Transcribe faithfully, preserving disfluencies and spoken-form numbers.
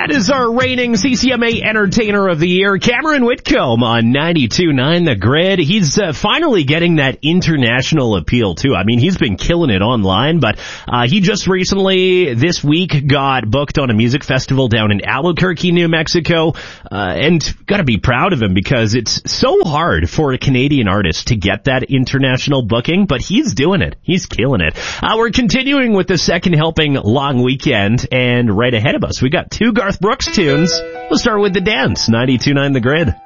That is our reigning C C M A Entertainer of the Year, Cameron Whitcomb on ninety-two point nine The Grid. He's uh, finally getting that international appeal, too. I mean, he's been killing it online, but uh, he just recently, this week, got booked on a music festival down in Albuquerque, New Mexico, uh, and got to be proud of him because it's so hard for a Canadian artist to get that international booking, but he's doing it. He's killing it. Uh, we're continuing with the second helping long weekend, and right ahead of us, we got two Garth Brooks tunes. We'll start with The Dance, ninety-two point nine The Grid.